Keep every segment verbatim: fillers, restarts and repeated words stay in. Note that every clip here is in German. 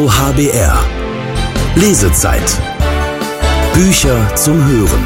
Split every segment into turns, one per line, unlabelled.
H B R Lesezeit. Bücher zum Hören.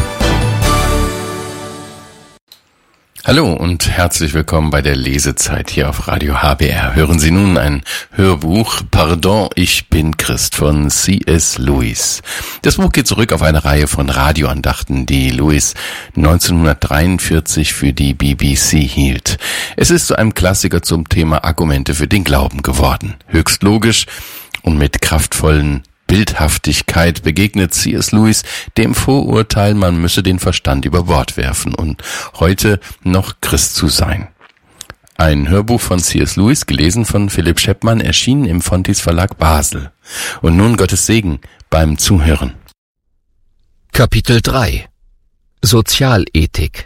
Hallo und herzlich willkommen bei der Lesezeit hier auf Radio H B R. Hören Sie nun ein Hörbuch Pardon, ich bin Christ von C S Lewis. Das Buch geht zurück auf eine Reihe von Radioandachten, die Lewis neunzehnhundertdreiundvierzig für die B B C hielt. Es ist zu einem Klassiker zum Thema Argumente für den Glauben geworden. Höchst logisch und mit kraftvollen Bildhaftigkeit begegnet C S Lewis dem Vorurteil, man müsse den Verstand über Bord werfen und heute noch Christ zu sein. Ein Hörbuch von C S Lewis, gelesen von Philipp Scheppmann, erschienen im Fontys Verlag Basel. Und nun Gottes Segen beim Zuhören.
Kapitel drei Sozialethik.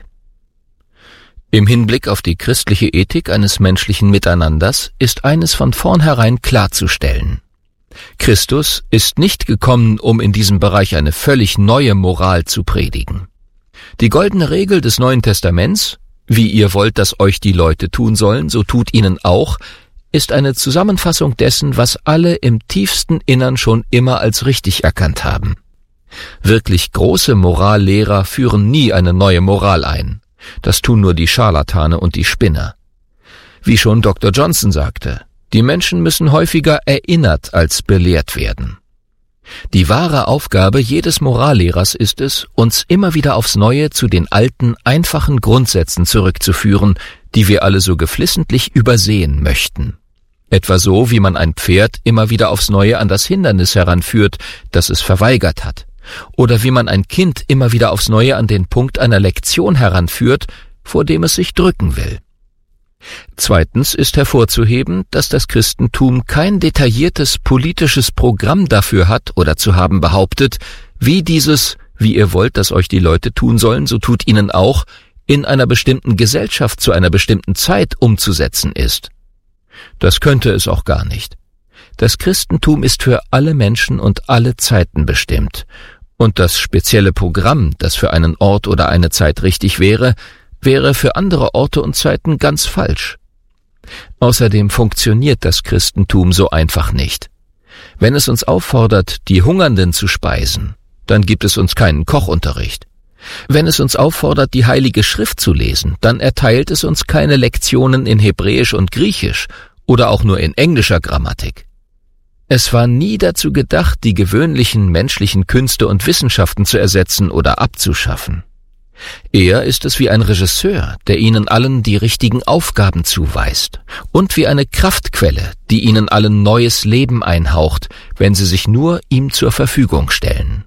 Im Hinblick auf die christliche Ethik eines menschlichen Miteinanders ist eines von vornherein klarzustellen. Christus ist nicht gekommen, um in diesem Bereich eine völlig neue Moral zu predigen. Die goldene Regel des Neuen Testaments, wie ihr wollt, dass euch die Leute tun sollen, so tut ihnen auch, ist eine Zusammenfassung dessen, was alle im tiefsten Innern schon immer als richtig erkannt haben. Wirklich große Morallehrer führen nie eine neue Moral ein. Das tun nur die Scharlatane und die Spinner. Wie schon Doktor Johnson sagte, die Menschen müssen häufiger erinnert als belehrt werden. Die wahre Aufgabe jedes Morallehrers ist es, uns immer wieder aufs Neue zu den alten, einfachen Grundsätzen zurückzuführen, die wir alle so geflissentlich übersehen möchten. Etwa so, wie man ein Pferd immer wieder aufs Neue an das Hindernis heranführt, das es verweigert hat. Oder wie man ein Kind immer wieder aufs Neue an den Punkt einer Lektion heranführt, vor dem es sich drücken will. Zweitens ist hervorzuheben, dass das Christentum kein detailliertes politisches Programm dafür hat oder zu haben behauptet, wie dieses, wie ihr wollt, dass euch die Leute tun sollen, so tut ihnen auch, in einer bestimmten Gesellschaft zu einer bestimmten Zeit umzusetzen ist. Das könnte es auch gar nicht. Das Christentum ist für alle Menschen und alle Zeiten bestimmt. Und das spezielle Programm, das für einen Ort oder eine Zeit richtig wäre, wäre für andere Orte und Zeiten ganz falsch. Außerdem funktioniert das Christentum so einfach nicht. Wenn es uns auffordert, die Hungernden zu speisen, dann gibt es uns keinen Kochunterricht. Wenn es uns auffordert, die Heilige Schrift zu lesen, dann erteilt es uns keine Lektionen in Hebräisch und Griechisch oder auch nur in englischer Grammatik. Es war nie dazu gedacht, die gewöhnlichen menschlichen Künste und Wissenschaften zu ersetzen oder abzuschaffen. Eher ist es wie ein Regisseur, der ihnen allen die richtigen Aufgaben zuweist und wie eine Kraftquelle, die ihnen allen neues Leben einhaucht, wenn sie sich nur ihm zur Verfügung stellen.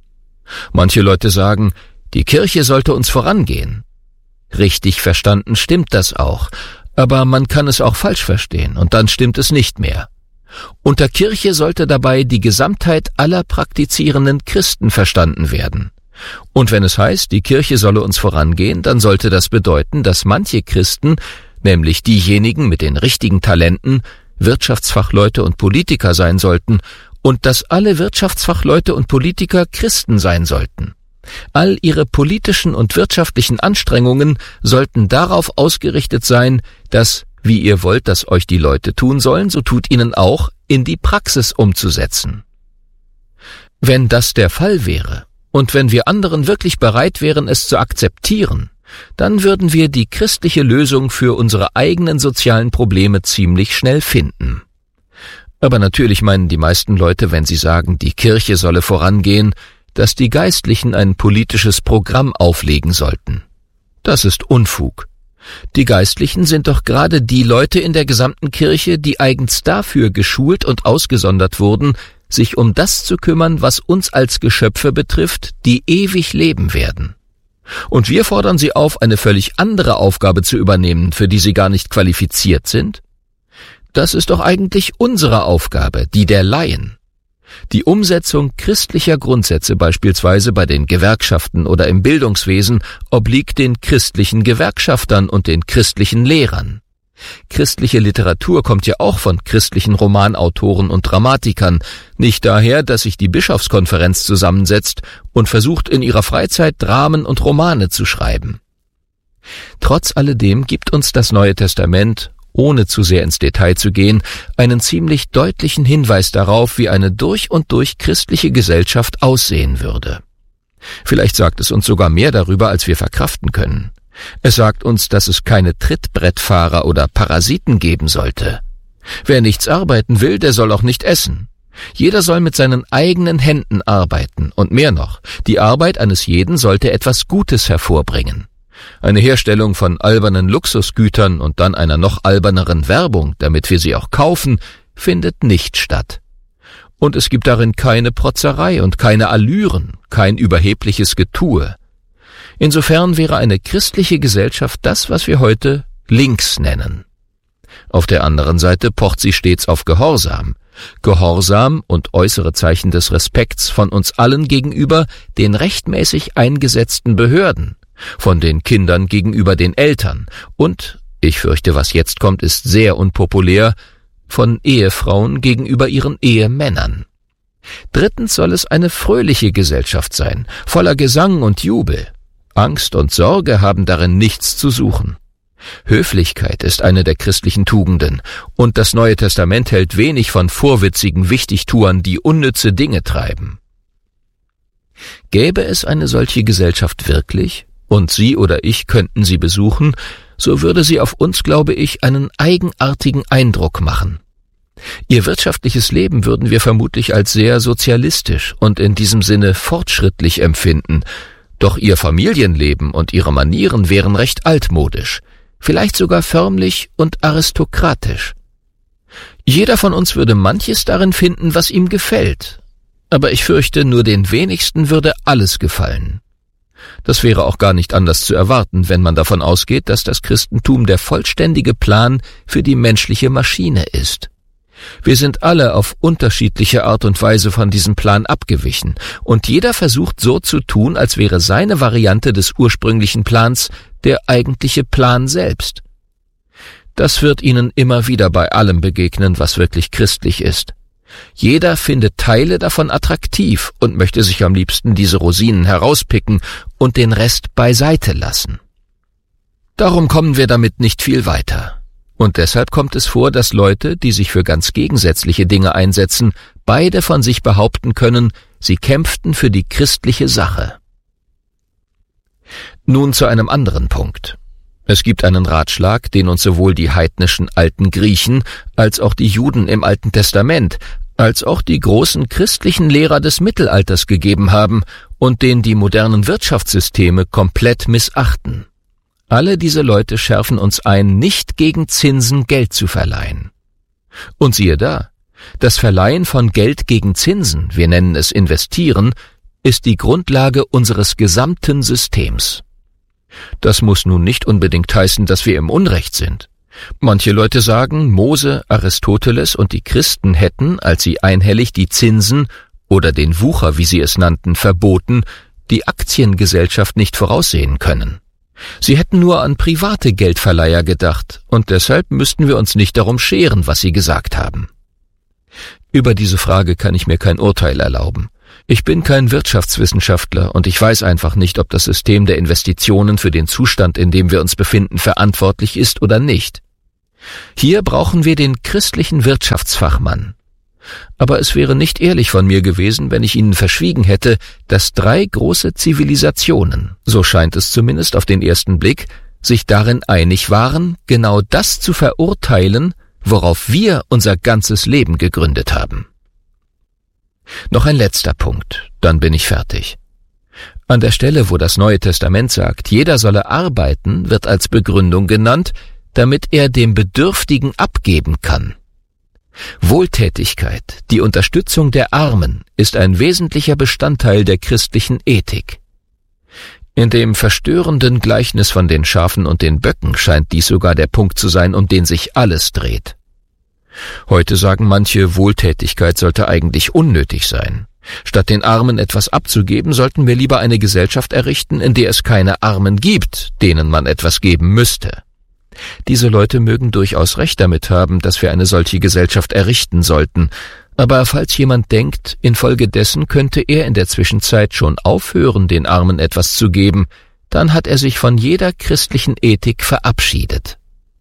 Manche Leute sagen, die Kirche sollte uns vorangehen. Richtig verstanden stimmt das auch, aber man kann es auch falsch verstehen und dann stimmt es nicht mehr. Unter Kirche sollte dabei die Gesamtheit aller praktizierenden Christen verstanden werden. Und wenn es heißt, die Kirche solle uns vorangehen, dann sollte das bedeuten, dass manche Christen, nämlich diejenigen mit den richtigen Talenten, Wirtschaftsfachleute und Politiker sein sollten und dass alle Wirtschaftsfachleute und Politiker Christen sein sollten. All ihre politischen und wirtschaftlichen Anstrengungen sollten darauf ausgerichtet sein, dass, wie ihr wollt, dass euch die Leute tun sollen, so tut ihnen auch, in die Praxis umzusetzen. Wenn das der Fall wäre, und wenn wir anderen wirklich bereit wären, es zu akzeptieren, dann würden wir die christliche Lösung für unsere eigenen sozialen Probleme ziemlich schnell finden. Aber natürlich meinen die meisten Leute, wenn sie sagen, die Kirche solle vorangehen, dass die Geistlichen ein politisches Programm auflegen sollten. Das ist Unfug. Die Geistlichen sind doch gerade die Leute in der gesamten Kirche, die eigens dafür geschult und ausgesondert wurden, sich um das zu kümmern, was uns als Geschöpfe betrifft, die ewig leben werden. Und wir fordern sie auf, eine völlig andere Aufgabe zu übernehmen, für die sie gar nicht qualifiziert sind? Das ist doch eigentlich unsere Aufgabe, die der Laien. Die Umsetzung christlicher Grundsätze beispielsweise bei den Gewerkschaften oder im Bildungswesen obliegt den christlichen Gewerkschaftern und den christlichen Lehrern. Christliche Literatur kommt ja auch von christlichen Romanautoren und Dramatikern, nicht daher, dass sich die Bischofskonferenz zusammensetzt und versucht in ihrer Freizeit Dramen und Romane zu schreiben. Trotz alledem gibt uns das Neue Testament ohne zu sehr ins Detail zu gehen, einen ziemlich deutlichen Hinweis darauf, wie eine durch und durch christliche Gesellschaft aussehen würde. Vielleicht sagt es uns sogar mehr darüber, als wir verkraften können. Es sagt uns, dass es keine Trittbrettfahrer oder Parasiten geben sollte. Wer nichts arbeiten will, der soll auch nicht essen. Jeder soll mit seinen eigenen Händen arbeiten und mehr noch, die Arbeit eines jeden sollte etwas Gutes hervorbringen. Eine Herstellung von albernen Luxusgütern und dann einer noch alberneren Werbung, damit wir sie auch kaufen, findet nicht statt. Und es gibt darin keine Protzerei und keine Allüren, kein überhebliches Getue. Insofern wäre eine christliche Gesellschaft das, was wir heute links nennen. Auf der anderen Seite pocht sie stets auf Gehorsam. Gehorsam und äußere Zeichen des Respekts von uns allen gegenüber den rechtmäßig eingesetzten Behörden, von den Kindern gegenüber den Eltern und, ich fürchte, was jetzt kommt, ist sehr unpopulär, von Ehefrauen gegenüber ihren Ehemännern. Drittens soll es eine fröhliche Gesellschaft sein, voller Gesang und Jubel. Angst und Sorge haben darin nichts zu suchen. Höflichkeit ist eine der christlichen Tugenden, und das Neue Testament hält wenig von vorwitzigen Wichtigtuern, die unnütze Dinge treiben. Gäbe es eine solche Gesellschaft wirklich, und Sie oder ich könnten sie besuchen, so würde sie auf uns, glaube ich, einen eigenartigen Eindruck machen. Ihr wirtschaftliches Leben würden wir vermutlich als sehr sozialistisch und in diesem Sinne fortschrittlich empfinden, doch ihr Familienleben und ihre Manieren wären recht altmodisch, vielleicht sogar förmlich und aristokratisch. Jeder von uns würde manches darin finden, was ihm gefällt, aber ich fürchte, nur den wenigsten würde alles gefallen. Das wäre auch gar nicht anders zu erwarten, wenn man davon ausgeht, dass das Christentum der vollständige Plan für die menschliche Maschine ist. Wir sind alle auf unterschiedliche Art und Weise von diesem Plan abgewichen, und jeder versucht so zu tun, als wäre seine Variante des ursprünglichen Plans der eigentliche Plan selbst. Das wird Ihnen immer wieder bei allem begegnen, was wirklich christlich ist. Jeder findet Teile davon attraktiv und möchte sich am liebsten diese Rosinen herauspicken und den Rest beiseite lassen. Darum kommen wir damit nicht viel weiter. Und deshalb kommt es vor, dass Leute, die sich für ganz gegensätzliche Dinge einsetzen, beide von sich behaupten können, sie kämpften für die christliche Sache. Nun zu einem anderen Punkt. Es gibt einen Ratschlag, den uns sowohl die heidnischen alten Griechen als auch die Juden im Alten Testament, als auch die großen christlichen Lehrer des Mittelalters gegeben haben und den die modernen Wirtschaftssysteme komplett missachten. Alle diese Leute schärfen uns ein, nicht gegen Zinsen Geld zu verleihen. Und siehe da, das Verleihen von Geld gegen Zinsen, wir nennen es Investieren, ist die Grundlage unseres gesamten Systems. Das muss nun nicht unbedingt heißen, dass wir im Unrecht sind. Manche Leute sagen, Mose, Aristoteles und die Christen hätten, als sie einhellig die Zinsen oder den Wucher, wie sie es nannten, verboten, die Aktiengesellschaft nicht voraussehen können. Sie hätten nur an private Geldverleiher gedacht, und deshalb müssten wir uns nicht darum scheren, was sie gesagt haben. Über diese Frage kann ich mir kein Urteil erlauben. Ich bin kein Wirtschaftswissenschaftler und ich weiß einfach nicht, ob das System der Investitionen für den Zustand, in dem wir uns befinden, verantwortlich ist oder nicht. Hier brauchen wir den christlichen Wirtschaftsfachmann. Aber es wäre nicht ehrlich von mir gewesen, wenn ich Ihnen verschwiegen hätte, dass drei große Zivilisationen, so scheint es zumindest auf den ersten Blick, sich darin einig waren, genau das zu verurteilen, worauf wir unser ganzes Leben gegründet haben. Noch ein letzter Punkt, dann bin ich fertig. An der Stelle, wo das Neue Testament sagt, jeder solle arbeiten, wird als Begründung genannt, damit er dem Bedürftigen abgeben kann. Wohltätigkeit, die Unterstützung der Armen, ist ein wesentlicher Bestandteil der christlichen Ethik. In dem verstörenden Gleichnis von den Schafen und den Böcken scheint dies sogar der Punkt zu sein, um den sich alles dreht. Heute sagen manche, Wohltätigkeit sollte eigentlich unnötig sein. Statt den Armen etwas abzugeben, sollten wir lieber eine Gesellschaft errichten, in der es keine Armen gibt, denen man etwas geben müsste. Diese Leute mögen durchaus recht damit haben, dass wir eine solche Gesellschaft errichten sollten, aber falls jemand denkt, infolgedessen könnte er in der Zwischenzeit schon aufhören, den Armen etwas zu geben, dann hat er sich von jeder christlichen Ethik verabschiedet.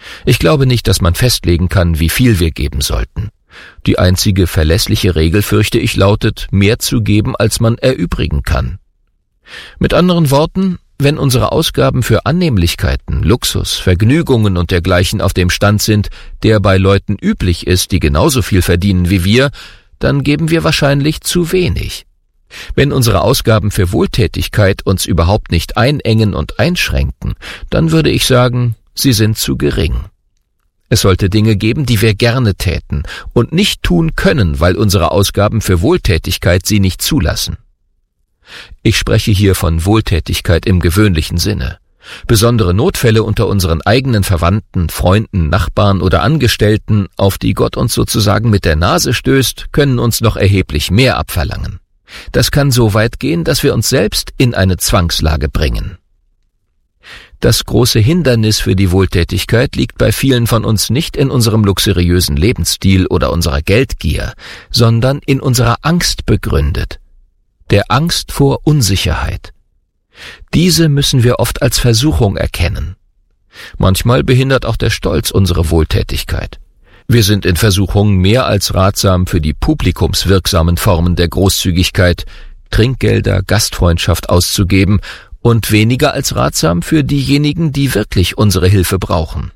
Ich glaube nicht, dass man festlegen kann, wie viel wir geben sollten. Die einzige verlässliche Regel, fürchte ich, lautet, mehr zu geben, als man erübrigen kann. Mit anderen Worten, wenn unsere Ausgaben für Annehmlichkeiten, Luxus, Vergnügungen und dergleichen auf dem Stand sind, der bei Leuten üblich ist, die genauso viel verdienen wie wir, dann geben wir wahrscheinlich zu wenig. Wenn unsere Ausgaben für Wohltätigkeit uns überhaupt nicht einengen und einschränken, dann würde ich sagen, sie sind zu gering. Es sollte Dinge geben, die wir gerne täten und nicht tun können, weil unsere Ausgaben für Wohltätigkeit sie nicht zulassen. Ich spreche hier von Wohltätigkeit im gewöhnlichen Sinne. Besondere Notfälle unter unseren eigenen Verwandten, Freunden, Nachbarn oder Angestellten, auf die Gott uns sozusagen mit der Nase stößt, können uns noch erheblich mehr abverlangen. Das kann so weit gehen, dass wir uns selbst in eine Zwangslage bringen. Das große Hindernis für die Wohltätigkeit liegt bei vielen von uns nicht in unserem luxuriösen Lebensstil oder unserer Geldgier, sondern in unserer Angst begründet. Der Angst vor Unsicherheit. Diese müssen wir oft als Versuchung erkennen. Manchmal behindert auch der Stolz unsere Wohltätigkeit. Wir sind in Versuchung, mehr als ratsam für die publikumswirksamen Formen der Großzügigkeit, Trinkgelder, Gastfreundschaft auszugeben und weniger als ratsam für diejenigen, die wirklich unsere Hilfe brauchen.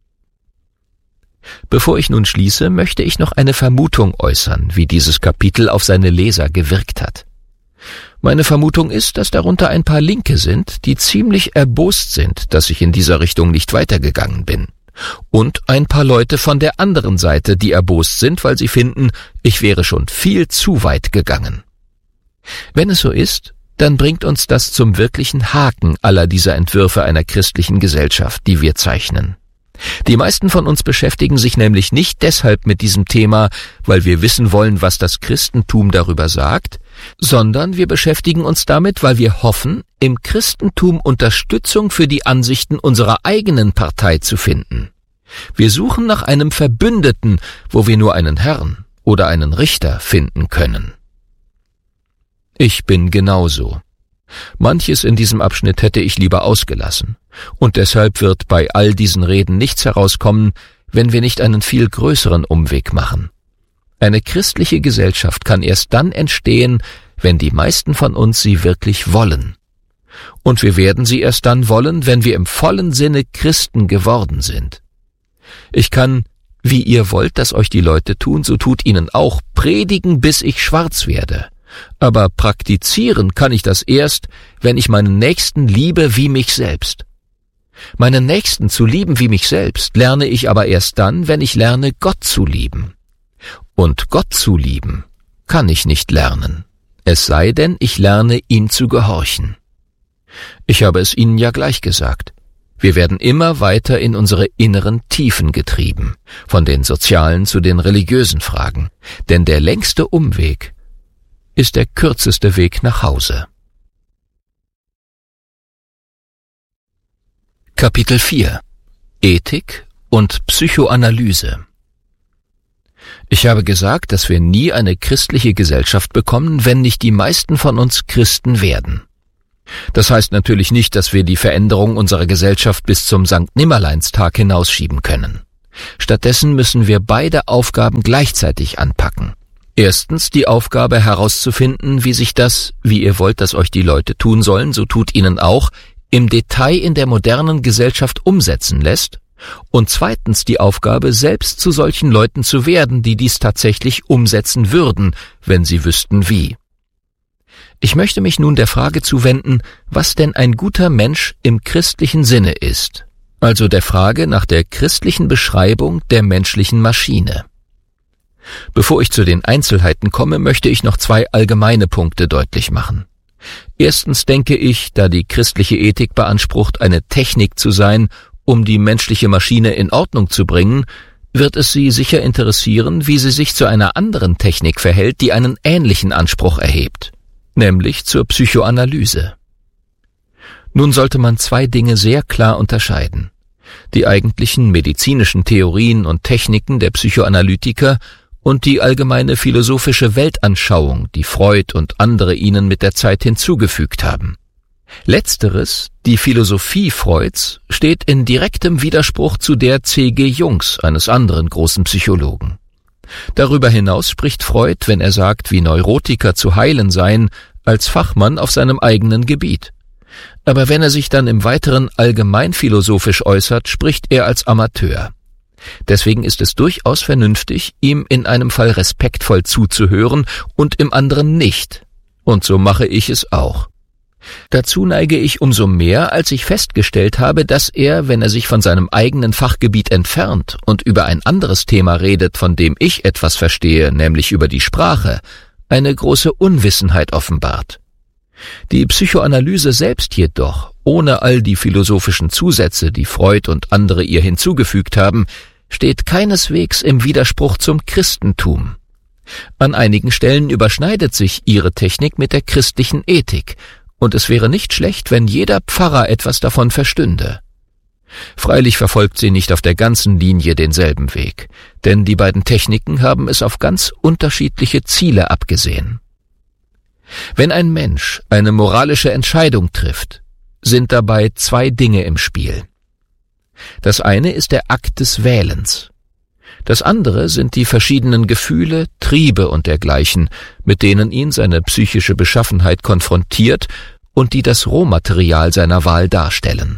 Bevor ich nun schließe, möchte ich noch eine Vermutung äußern, wie dieses Kapitel auf seine Leser gewirkt hat. Meine Vermutung ist, dass darunter ein paar Linke sind, die ziemlich erbost sind, dass ich in dieser Richtung nicht weitergegangen bin. Und ein paar Leute von der anderen Seite, die erbost sind, weil sie finden, ich wäre schon viel zu weit gegangen. Wenn es so ist, dann bringt uns das zum wirklichen Haken aller dieser Entwürfe einer christlichen Gesellschaft, die wir zeichnen. Die meisten von uns beschäftigen sich nämlich nicht deshalb mit diesem Thema, weil wir wissen wollen, was das Christentum darüber sagt, sondern wir beschäftigen uns damit, weil wir hoffen, im Christentum Unterstützung für die Ansichten unserer eigenen Partei zu finden. Wir suchen nach einem Verbündeten, wo wir nur einen Herrn oder einen Richter finden können. Ich bin genauso. Manches in diesem Abschnitt hätte ich lieber ausgelassen, und deshalb wird bei all diesen Reden nichts herauskommen, wenn wir nicht einen viel größeren Umweg machen. Eine christliche Gesellschaft kann erst dann entstehen, wenn die meisten von uns sie wirklich wollen. Und wir werden sie erst dann wollen, wenn wir im vollen Sinne Christen geworden sind. Ich kann, wie ihr wollt, dass euch die Leute tun, so tut ihnen auch, predigen, bis ich schwarz werde. Aber praktizieren kann ich das erst, wenn ich meinen Nächsten liebe wie mich selbst. Meinen Nächsten zu lieben wie mich selbst lerne ich aber erst dann, wenn ich lerne, Gott zu lieben. Und Gott zu lieben kann ich nicht lernen, es sei denn, ich lerne, ihm zu gehorchen. Ich habe es Ihnen ja gleich gesagt. Wir werden immer weiter in unsere inneren Tiefen getrieben, von den sozialen zu den religiösen Fragen, denn der längste Umweg ist der kürzeste Weg nach Hause. Kapitel vier. Ethik und Psychoanalyse. Ich habe gesagt, dass wir nie eine christliche Gesellschaft bekommen, wenn nicht die meisten von uns Christen werden. Das heißt natürlich nicht, dass wir die Veränderung unserer Gesellschaft bis zum Sankt Nimmerleinstag hinausschieben können. Stattdessen müssen wir beide Aufgaben gleichzeitig anpacken. Erstens die Aufgabe herauszufinden, wie sich das, wie ihr wollt, dass euch die Leute tun sollen, so tut ihnen auch, im Detail in der modernen Gesellschaft umsetzen lässt. Und zweitens die Aufgabe, selbst zu solchen Leuten zu werden, die dies tatsächlich umsetzen würden, wenn sie wüssten wie. Ich möchte mich nun der Frage zuwenden, was denn ein guter Mensch im christlichen Sinne ist, also der Frage nach der christlichen Beschreibung der menschlichen Maschine. Bevor ich zu den Einzelheiten komme, möchte ich noch zwei allgemeine Punkte deutlich machen. Erstens denke ich, da die christliche Ethik beansprucht, eine Technik zu sein, um die menschliche Maschine in Ordnung zu bringen, wird es Sie sicher interessieren, wie sie sich zu einer anderen Technik verhält, die einen ähnlichen Anspruch erhebt, nämlich zur Psychoanalyse. Nun sollte man zwei Dinge sehr klar unterscheiden: die eigentlichen medizinischen Theorien und Techniken der Psychoanalytiker und die allgemeine philosophische Weltanschauung, die Freud und andere ihnen mit der Zeit hinzugefügt haben. Letzteres, die Philosophie Freuds, steht in direktem Widerspruch zu der C G Jungs, eines anderen großen Psychologen. Darüber hinaus spricht Freud, wenn er sagt, wie Neurotiker zu heilen seien, als Fachmann auf seinem eigenen Gebiet. Aber wenn er sich dann im Weiteren allgemeinphilosophisch äußert, spricht er als Amateur. Deswegen ist es durchaus vernünftig, ihm in einem Fall respektvoll zuzuhören und im anderen nicht. Und so mache ich es auch. Dazu neige ich umso mehr, als ich festgestellt habe, dass er, wenn er sich von seinem eigenen Fachgebiet entfernt und über ein anderes Thema redet, von dem ich etwas verstehe, nämlich über die Sprache, eine große Unwissenheit offenbart. Die Psychoanalyse selbst jedoch, ohne all die philosophischen Zusätze, die Freud und andere ihr hinzugefügt haben, steht keineswegs im Widerspruch zum Christentum. An einigen Stellen überschneidet sich ihre Technik mit der christlichen Ethik, und es wäre nicht schlecht, wenn jeder Pfarrer etwas davon verstünde. Freilich verfolgt sie nicht auf der ganzen Linie denselben Weg, denn die beiden Techniken haben es auf ganz unterschiedliche Ziele abgesehen. Wenn ein Mensch eine moralische Entscheidung trifft, sind dabei zwei Dinge im Spiel. Das eine ist der Akt des Wählens. Das andere sind die verschiedenen Gefühle, Triebe und dergleichen, mit denen ihn seine psychische Beschaffenheit konfrontiert und die das Rohmaterial seiner Wahl darstellen.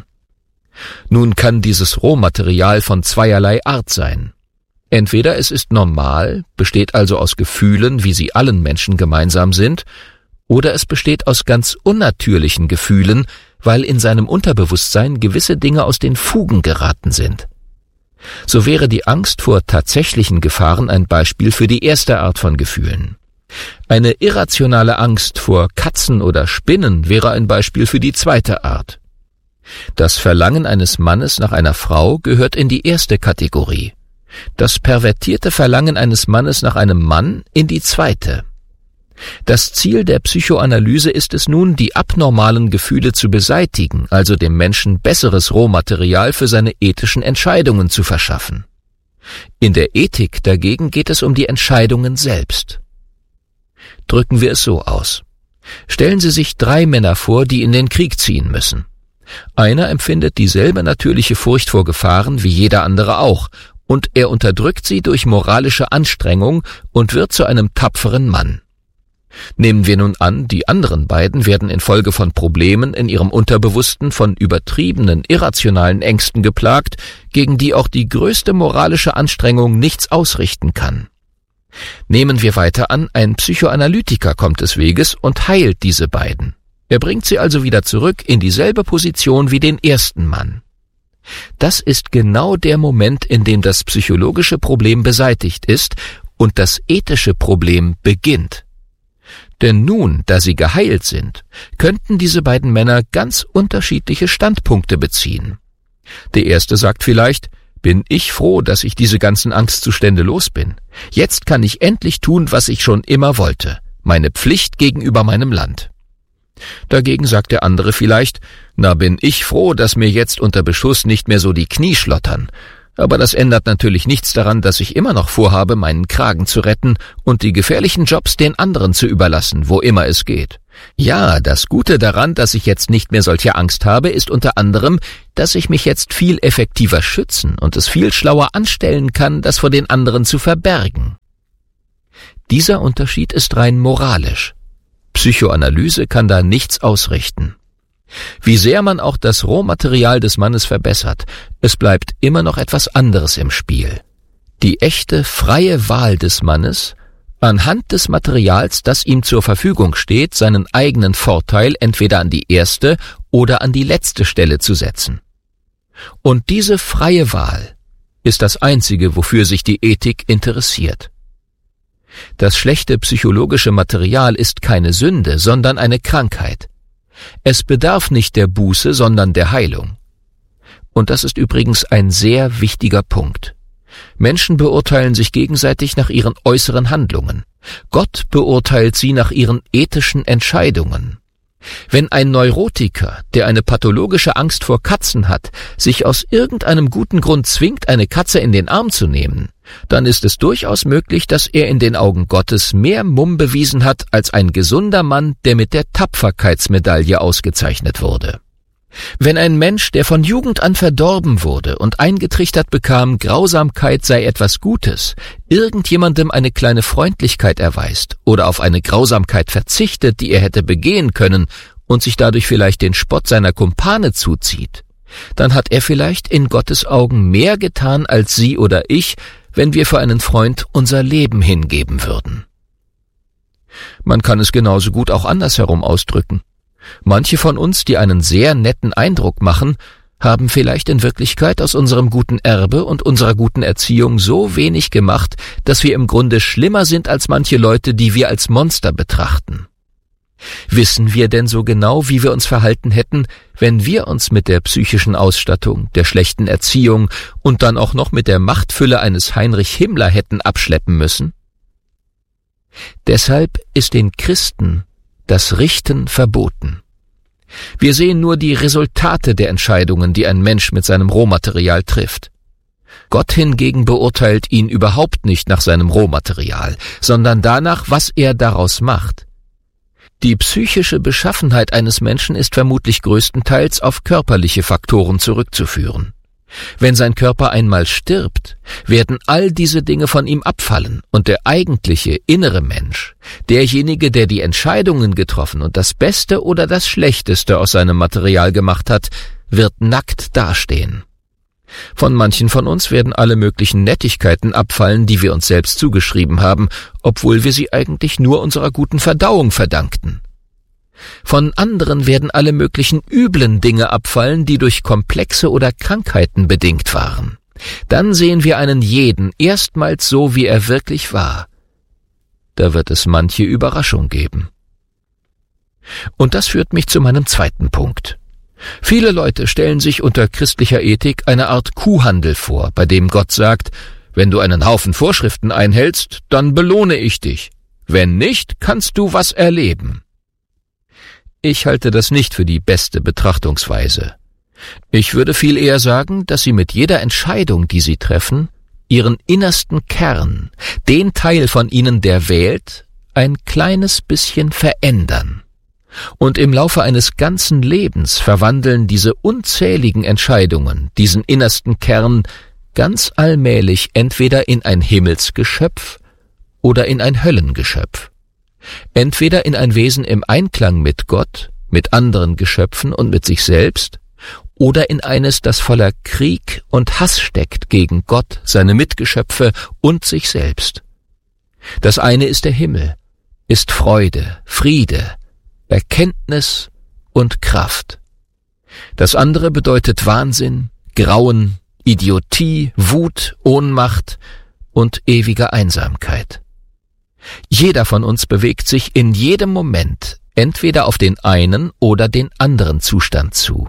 Nun kann dieses Rohmaterial von zweierlei Art sein. Entweder es ist normal, besteht also aus Gefühlen, wie sie allen Menschen gemeinsam sind, oder es besteht aus ganz unnatürlichen Gefühlen, weil in seinem Unterbewusstsein gewisse Dinge aus den Fugen geraten sind. So wäre die Angst vor tatsächlichen Gefahren ein Beispiel für die erste Art von Gefühlen. Eine irrationale Angst vor Katzen oder Spinnen wäre ein Beispiel für die zweite Art. Das Verlangen eines Mannes nach einer Frau gehört in die erste Kategorie. Das pervertierte Verlangen eines Mannes nach einem Mann in die zweite. Das Ziel der Psychoanalyse ist es nun, die abnormalen Gefühle zu beseitigen, also dem Menschen besseres Rohmaterial für seine ethischen Entscheidungen zu verschaffen. In der Ethik dagegen geht es um die Entscheidungen selbst. Drücken wir es so aus. Stellen Sie sich drei Männer vor, die in den Krieg ziehen müssen. Einer empfindet dieselbe natürliche Furcht vor Gefahren wie jeder andere auch, und er unterdrückt sie durch moralische Anstrengung und wird zu einem tapferen Mann. Nehmen wir nun an, die anderen beiden werden infolge von Problemen in ihrem Unterbewussten von übertriebenen, irrationalen Ängsten geplagt, gegen die auch die größte moralische Anstrengung nichts ausrichten kann. Nehmen wir weiter an, ein Psychoanalytiker kommt des Weges und heilt diese beiden. Er bringt sie also wieder zurück in dieselbe Position wie den ersten Mann. Das ist genau der Moment, in dem das psychologische Problem beseitigt ist und das ethische Problem beginnt. Denn nun, da sie geheilt sind, könnten diese beiden Männer ganz unterschiedliche Standpunkte beziehen. Der erste sagt vielleicht: Bin ich froh, dass ich diese ganzen Angstzustände los bin. Jetzt kann ich endlich tun, was ich schon immer wollte, meine Pflicht gegenüber meinem Land. Dagegen sagt der andere vielleicht: Na, bin ich froh, dass mir jetzt unter Beschuss nicht mehr so die Knie schlottern. Aber das ändert natürlich nichts daran, dass ich immer noch vorhabe, meinen Kragen zu retten und die gefährlichen Jobs den anderen zu überlassen, wo immer es geht. Ja, das Gute daran, dass ich jetzt nicht mehr solche Angst habe, ist unter anderem, dass ich mich jetzt viel effektiver schützen und es viel schlauer anstellen kann, das vor den anderen zu verbergen. Dieser Unterschied ist rein moralisch. Psychoanalyse kann da nichts ausrichten. Wie sehr man auch das Rohmaterial des Mannes verbessert, es bleibt immer noch etwas anderes im Spiel. Die echte, freie Wahl des Mannes, anhand des Materials, das ihm zur Verfügung steht, seinen eigenen Vorteil entweder an die erste oder an die letzte Stelle zu setzen. Und diese freie Wahl ist das Einzige, wofür sich die Ethik interessiert. Das schlechte psychologische Material ist keine Sünde, sondern eine Krankheit. Es bedarf nicht der Buße, sondern der Heilung. Und das ist übrigens ein sehr wichtiger Punkt. Menschen beurteilen sich gegenseitig nach ihren äußeren Handlungen. Gott beurteilt sie nach ihren ethischen Entscheidungen. Wenn ein Neurotiker, der eine pathologische Angst vor Katzen hat, sich aus irgendeinem guten Grund zwingt, eine Katze in den Arm zu nehmen, dann ist es durchaus möglich, dass er in den Augen Gottes mehr Mumm bewiesen hat als ein gesunder Mann, der mit der Tapferkeitsmedaille ausgezeichnet wurde. Wenn ein Mensch, der von Jugend an verdorben wurde und eingetrichtert bekam, Grausamkeit sei etwas Gutes, irgendjemandem eine kleine Freundlichkeit erweist oder auf eine Grausamkeit verzichtet, die er hätte begehen können, und sich dadurch vielleicht den Spott seiner Kumpane zuzieht, dann hat er vielleicht in Gottes Augen mehr getan als Sie oder ich, wenn wir für einen Freund unser Leben hingeben würden. Man kann es genauso gut auch andersherum ausdrücken. Manche von uns, die einen sehr netten Eindruck machen, haben vielleicht in Wirklichkeit aus unserem guten Erbe und unserer guten Erziehung so wenig gemacht, dass wir im Grunde schlimmer sind als manche Leute, die wir als Monster betrachten. Wissen wir denn so genau, wie wir uns verhalten hätten, wenn wir uns mit der psychischen Ausstattung, der schlechten Erziehung und dann auch noch mit der Machtfülle eines Heinrich Himmler hätten abschleppen müssen? Deshalb ist den Christen das Richten verboten. Wir sehen nur die Resultate der Entscheidungen, die ein Mensch mit seinem Rohmaterial trifft. Gott hingegen beurteilt ihn überhaupt nicht nach seinem Rohmaterial, sondern danach, was er daraus macht. Die psychische Beschaffenheit eines Menschen ist vermutlich größtenteils auf körperliche Faktoren zurückzuführen. Wenn sein Körper einmal stirbt, werden all diese Dinge von ihm abfallen und der eigentliche, innere Mensch, derjenige, der die Entscheidungen getroffen und das Beste oder das Schlechteste aus seinem Material gemacht hat, wird nackt dastehen. Von manchen von uns werden alle möglichen Nettigkeiten abfallen, die wir uns selbst zugeschrieben haben, obwohl wir sie eigentlich nur unserer guten Verdauung verdankten. Von anderen werden alle möglichen üblen Dinge abfallen, die durch Komplexe oder Krankheiten bedingt waren. Dann sehen wir einen jeden erstmals so, wie er wirklich war. Da wird es manche Überraschung geben. Und das führt mich zu meinem zweiten Punkt. Viele Leute stellen sich unter christlicher Ethik eine Art Kuhhandel vor, bei dem Gott sagt, wenn du einen Haufen Vorschriften einhältst, dann belohne ich dich. Wenn nicht, kannst du was erleben. Ich halte das nicht für die beste Betrachtungsweise. Ich würde viel eher sagen, dass Sie mit jeder Entscheidung, die Sie treffen, Ihren innersten Kern, den Teil von Ihnen, der wählt, ein kleines bisschen verändern. Und im Laufe eines ganzen Lebens verwandeln diese unzähligen Entscheidungen diesen innersten Kern ganz allmählich entweder in ein Himmelsgeschöpf oder in ein Höllengeschöpf. Entweder in ein Wesen im Einklang mit Gott, mit anderen Geschöpfen und mit sich selbst, oder in eines, das voller Krieg und Hass steckt gegen Gott, seine Mitgeschöpfe und sich selbst. Das eine ist der Himmel, ist Freude, Friede, Erkenntnis und Kraft. Das andere bedeutet Wahnsinn, Grauen, Idiotie, Wut, Ohnmacht und ewige Einsamkeit. Jeder von uns bewegt sich in jedem Moment entweder auf den einen oder den anderen Zustand zu.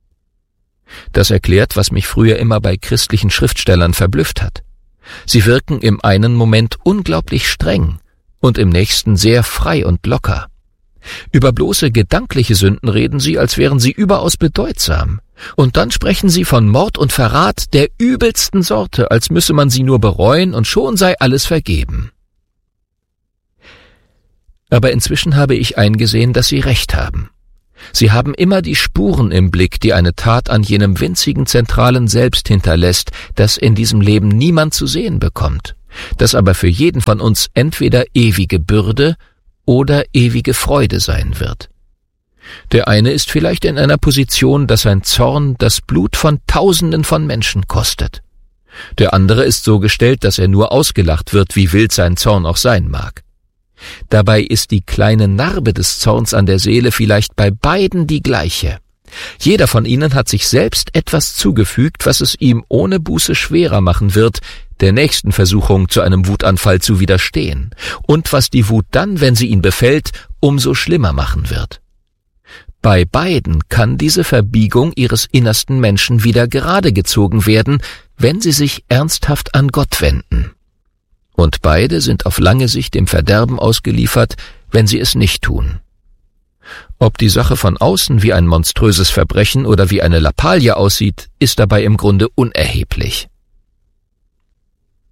Das erklärt, was mich früher immer bei christlichen Schriftstellern verblüfft hat. Sie wirken im einen Moment unglaublich streng und im nächsten sehr frei und locker. Über bloße gedankliche Sünden reden sie, als wären sie überaus bedeutsam. Und dann sprechen sie von Mord und Verrat der übelsten Sorte, als müsse man sie nur bereuen und schon sei alles vergeben. Aber inzwischen habe ich eingesehen, dass sie recht haben. Sie haben immer die Spuren im Blick, die eine Tat an jenem winzigen zentralen Selbst hinterlässt, das in diesem Leben niemand zu sehen bekommt, das aber für jeden von uns entweder ewige Bürde oder ewige Freude sein wird. Der eine ist vielleicht in einer Position, dass sein Zorn das Blut von Tausenden von Menschen kostet. Der andere ist so gestellt, dass er nur ausgelacht wird, wie wild sein Zorn auch sein mag. Dabei ist die kleine Narbe des Zorns an der Seele vielleicht bei beiden die gleiche. Jeder von ihnen hat sich selbst etwas zugefügt, was es ihm ohne Buße schwerer machen wird, der nächsten Versuchung zu einem Wutanfall zu widerstehen, und was die Wut dann, wenn sie ihn befällt, umso schlimmer machen wird. Bei beiden kann diese Verbiegung ihres innersten Menschen wieder gerade gezogen werden, wenn sie sich ernsthaft an Gott wenden. Und beide sind auf lange Sicht dem Verderben ausgeliefert, wenn sie es nicht tun. Ob die Sache von außen wie ein monströses Verbrechen oder wie eine Lappalie aussieht, ist dabei im Grunde unerheblich.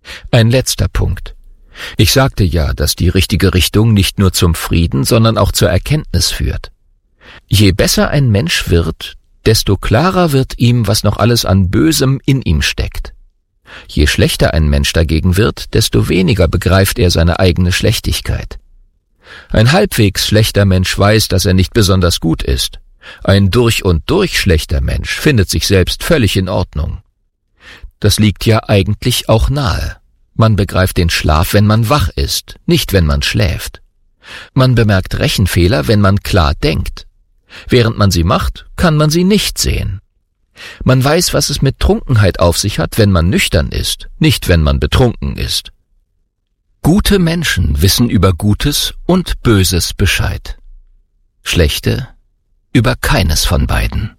Ein letzter Punkt. Ich sagte ja, dass die richtige Richtung nicht nur zum Frieden, sondern auch zur Erkenntnis führt. Je besser ein Mensch wird, desto klarer wird ihm, was noch alles an Bösem in ihm steckt. Je schlechter ein Mensch dagegen wird, desto weniger begreift er seine eigene Schlechtigkeit. Ein halbwegs schlechter Mensch weiß, dass er nicht besonders gut ist. Ein durch und durch schlechter Mensch findet sich selbst völlig in Ordnung. Das liegt ja eigentlich auch nahe. Man begreift den Schlaf, wenn man wach ist, nicht wenn man schläft. Man bemerkt Rechenfehler, wenn man klar denkt. Während man sie macht, kann man sie nicht sehen. Man weiß, was es mit Trunkenheit auf sich hat, wenn man nüchtern ist, nicht wenn man betrunken ist. Gute Menschen wissen über Gutes und Böses Bescheid. Schlechte über keines von beiden.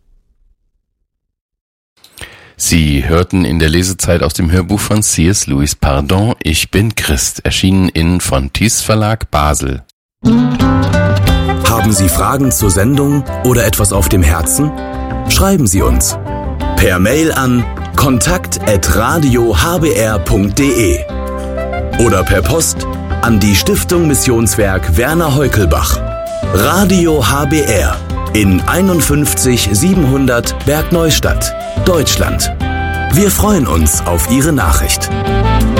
Sie hörten in der Lesezeit aus dem Hörbuch von C S Lewis Pardon, ich bin Christ, erschienen in Fontys Verlag Basel.
Haben Sie Fragen zur Sendung oder etwas auf dem Herzen? Schreiben Sie uns per Mail an kontakt at radio h b r punkt d e oder per Post an die Stiftung Missionswerk Werner Heukelbach. Radio H B R in einundfünfzig siebenhundert Bergneustadt, Deutschland. Wir freuen uns auf Ihre Nachricht.